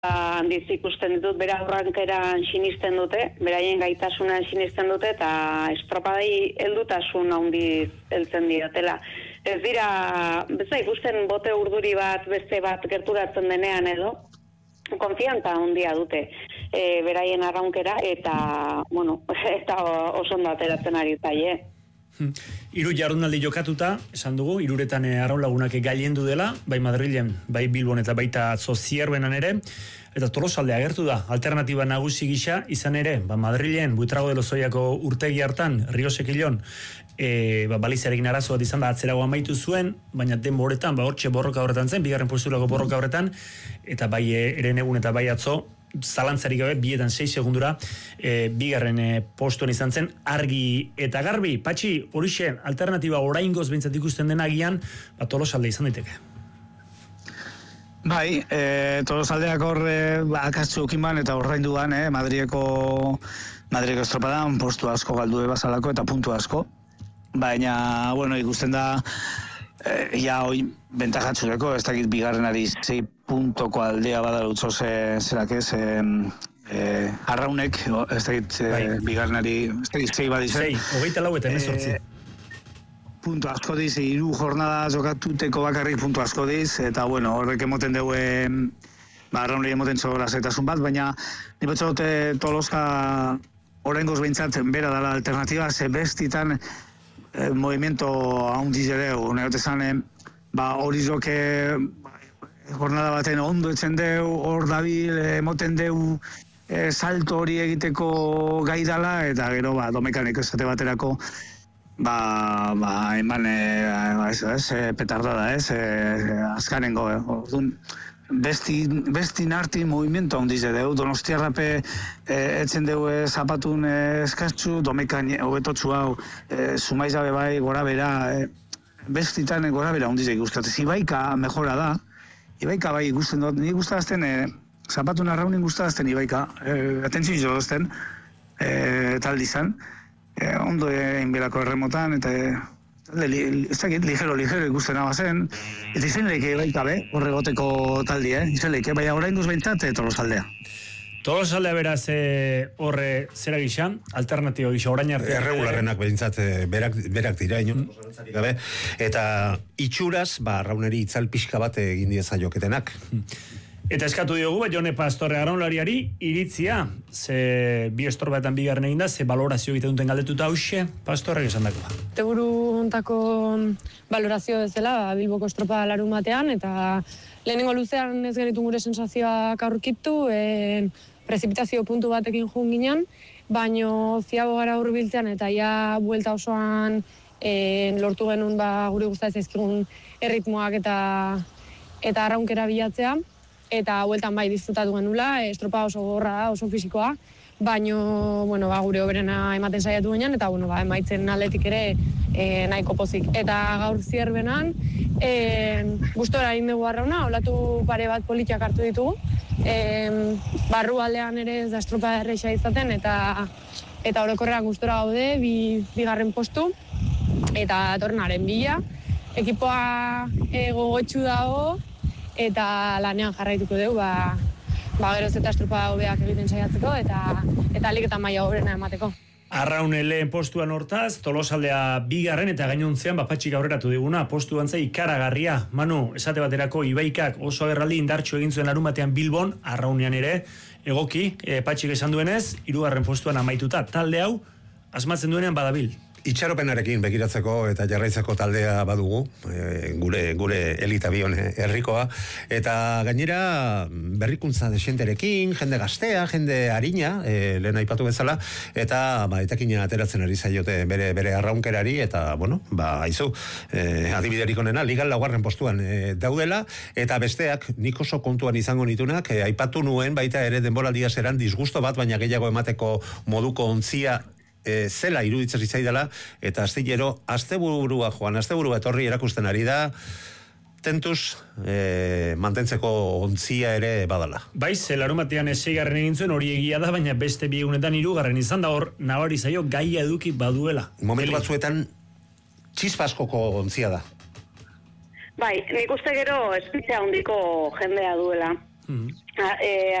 handiz ikusten ditut, bera aurrankeran sinisten dute, beraien gaitasunan sinisten dute, eta estropadai heldutasun handiz heltzen diotela. Ez dira, ikusten bote urduri bat, beste bat gerturatzen denean edo, konfiantza handia dute beraien arraunkera, eta, eta oso ondo ateratzen ari zaie. Hiru jardunaldi jokatuta, esan dugu, hiruretan arraun lagunak gailendu dela, bai Madrilen, bai Bilbon eta baita Zozierbenan ere, eta Tolosaldea agertu da, alternatiba nagusi gisa, izan ere, Madrilen, Buitrago de Lozoiako urtegi hartan, Rio Sekillon, balizarekin arazo bat izan da atzerago amaitu zuen, baina denboretan, hortxe borroka horretan zen, bigarren posturako borroka horretan, eta bai eren egun eta bai atzo, zalantzarik gabe, 2-6 segundura, bigarren postuan izan zen, argi eta garbi. Patxi, horixe, alternatiba oraingoz behintzat ikusten denagian, Tolosalde izan daiteke. Bai, Tolosaldeak hor akatzu ukinban eta ordainduan, Madrileko estropadan postu asko galdu bazalako eta puntu asko. Baina, ikusten da, hoi bentajatxureko, ez dakit bigarrenari 6 puntoko aldea badalutzo zerak ez, arraunek, ez dakit bigarrenari, ez dakit 6 badizen. 24 eta 18. Puntu asko diz, 3 jornada jokatuteko bakarrik puntu asko diz, eta horrek emoten dugu, arraunei emoten zo lasetasun bat, baina nipotzot Tolosa horrengoz behintzat bera dala alternatiba, ze bestitan movimiento handiz ere, negotezan, hori zoke jornada baten ondo etzen deu, hor dabil, emoten deu salto hori egiteko gai dala, eta gero, domekanik esate baterako, eman, petarda da, azkanengo, besti narti movimiento handiz deu, Donostiarrape etzen deu zapatun eskatzu, domekan hobetotzu hau, sumaiz dabe bai gora bera, bestitan gora bera handiz ikustatez, Ibaika mejora da, Ibaika bai ikusten dut, ni gustazten, zapatun arraunin gustazten Ibaika, atentzio izo dozten, taldi izan, ondo inbelako erremotan, eta ez dakit, ligero ikusten hau zen, eta izan leike Ibaika be, horregoteko taldi, izan leike, baina orain duz behintzat, Tolosaldea. Tolosaldea beraz horre zera gisa, alternatibo gisa, orain arte. Erregularrenak behintzat berak dira, gabe, eta itxuraz, rauneri itzal pixka bat egin dieza joketenak. Eta eskatu diogu, Jone Pastore arraunlariari iritzia, ze bi estorbaetan bigarren egin da, ze balorazio egiten duten galdetuta hause, Pastorrek esan dakoa. Teguru hontako balorazio bezala, Bilboko estropa larun batean, eta lehenengo luzean ez genitu gure sensazioak aurkitu, prezipitazio puntu batekin joan ginen, baino ziago gara hurbiltzean eta ja buelta osoan lortu genuen guri gustatzen zaizkigun erritmoak eta arraunkera bilatzea, eta bueltan bai disfrutatu genula, estropa oso gorra da, oso fisikoa, baino, gure hoberena ematen saiatu ginen, eta, emaitzen aldetik ere nahiko pozik. Eta gaur Zierbenan, gustora egin dugu arrauna, olatu pare bat politiak hartu ditugu, barru aldean ere ez da estropa erreixa izaten, eta orokorrean gustora gaude, bigarren postu, eta tornaren bila. Ekipoa gogotxu dago, eta lanean jarraituko dugu, geroz eta estropa hobeak egiten saiatzeko, eta alik eta maila hoberena emateko. Arraun lehen postuan hortaz, Tolosaldea bigarren eta gainontzean Patxik aurreratu diguna, postuan zei ikaragarria. Manu, esate baterako Ibaikak oso agerraldi indartxo egin zuen larun batean Bilbon, arraunean ere, egoki, Patxik esan duenez, 3. postuan amaituta. Talde hau, asmatzen duenean badabil. Itxaropenarekin begiratzeko eta jarraitzeko taldea badugu, gure elita bion herrikoa, eta gainera berrikuntza desenterekin, jende gaztea, jende harina, lehen aipatu bezala, eta etakina ateratzen ari zaiote bere arraunkerari, eta, haizu, adibiderik onena, ligan 4. postuan daudela, eta besteak, nik oso kontuan izango nitunak, aipatu nuen baita ere denboraldia zeran disgusto bat, baina gehiago emateko moduko ontzia zela iruditzen zitzaidala, eta asteburua etorri erakusten ari da, tentuz mantentzeko ontzia ere badala. Bai, larun batean 6. egin zuen, hori egia da, baina beste 2 egunetan 3. izan da, hor nabari zaio gaia eduki baduela. Momentu batzuetan txispaskoko ontzia da. Bai, nik uste gero espitze handiko jendea duela.